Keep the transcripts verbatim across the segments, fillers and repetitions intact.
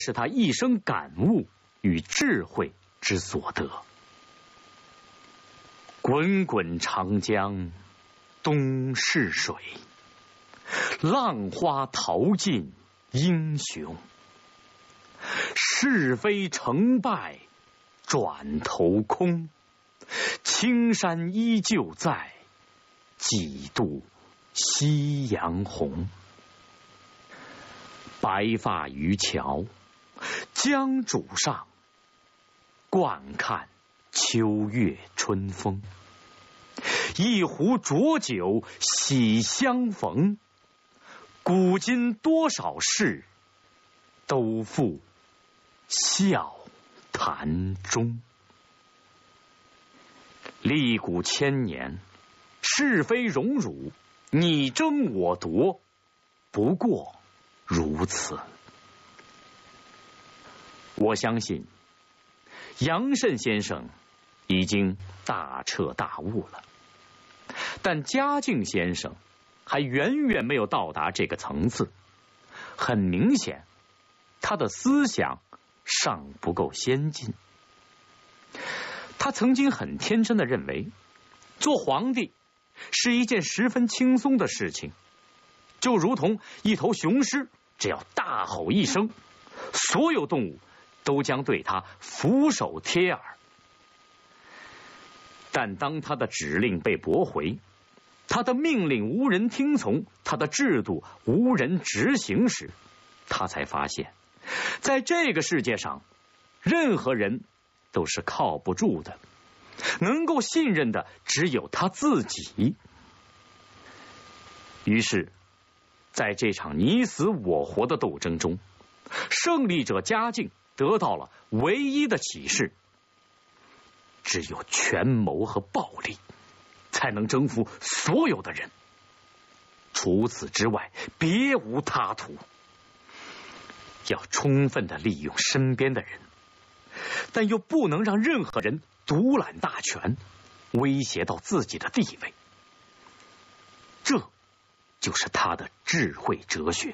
是他一生感悟与智慧之所得。滚滚长江东逝水，浪花淘尽英雄。是非成败转头空，青山依旧在，几度夕阳红。白发渔樵江渚上，惯看秋月春风。一壶浊酒喜相逢，古今多少事，都付笑谈中。历古千年，是非荣辱，你争我夺，不过如此。我相信杨慎先生已经大彻大悟了，但嘉靖先生还远远没有到达这个层次。很明显，他的思想尚不够先进。他曾经很天真的认为，做皇帝是一件十分轻松的事情，就如同一头雄狮，只要大吼一声，所有动物都将对他俯首帖耳。但当他的指令被驳回，他的命令无人听从，他的制度无人执行时，他才发现，在这个世界上，任何人都是靠不住的，能够信任的只有他自己。于是，在这场你死我活的斗争中，胜利者嘉靖得到了唯一的启示：只有权谋和暴力才能征服所有的人，除此之外别无他途。要充分的利用身边的人，但又不能让任何人独揽大权，威胁到自己的地位。这就是他的智慧哲学。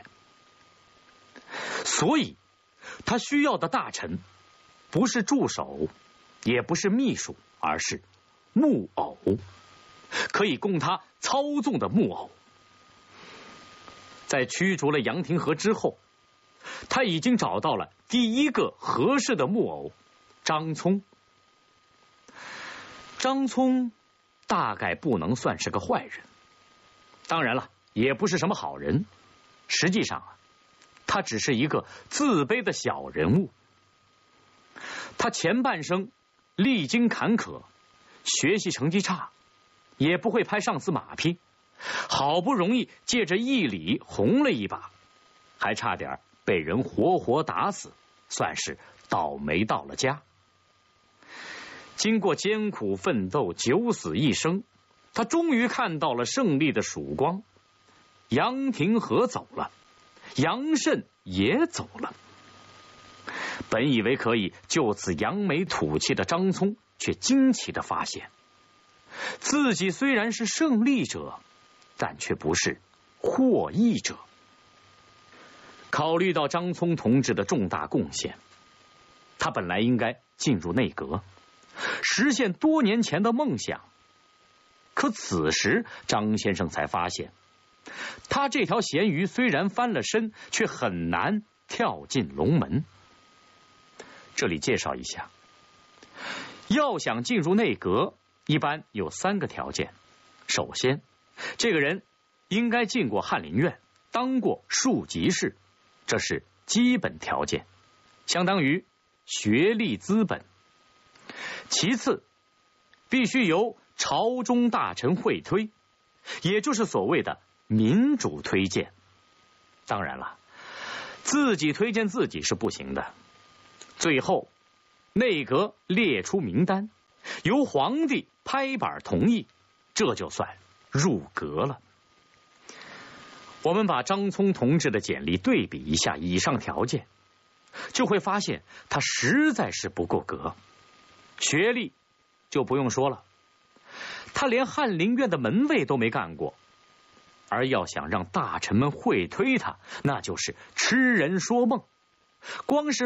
所以他需要的大臣不是助手，也不是秘书，而是木偶，可以供他操纵的木偶。在驱逐了杨廷和之后，他已经找到了第一个合适的木偶张聪。张聪大概不能算是个坏人，当然了，也不是什么好人。实际上啊，他只是一个自卑的小人物。他前半生历经坎坷，学习成绩差，也不会拍上司马屁，好不容易借着义理红了一把，还差点被人活活打死，算是倒霉到了家。经过艰苦奋斗，九死一生，他终于看到了胜利的曙光。杨廷和走了，杨慎也走了。本以为可以就此扬眉吐气的张聪，却惊奇地发现，自己虽然是胜利者，但却不是获益者。考虑到张聪同志的重大贡献，他本来应该进入内阁，实现多年前的梦想。可此时张先生才发现，他这条咸鱼虽然翻了身，却很难跳进龙门。这里介绍一下，要想进入内阁，一般有三个条件。首先，这个人应该进过翰林院，当过庶吉士，这是基本条件，相当于学历资本。其次，必须由朝中大臣会推，也就是所谓的民主推荐。当然了，自己推荐自己是不行的。最后，内阁列出名单，由皇帝拍板同意，这就算入阁了。我们把张聪同志的简历对比一下以上条件，就会发现他实在是不够格。学历就不用说了，他连翰林院的门卫都没干过，而要想让大臣们会推他，那就是痴人说梦。 光是